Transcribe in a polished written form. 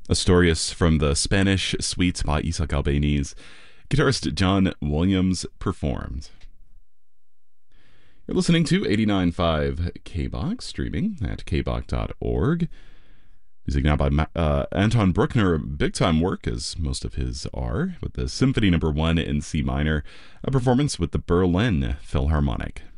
Astorius from the Spanish Suite by Isaac Albéniz. Guitarist John Williams performed. You're listening to 89.5 KBOX, streaming at kbok.org. Music now by Anton Bruckner, big time work as most of his are, with the Symphony No. 1 in C minor, a performance with the Berlin Philharmonic.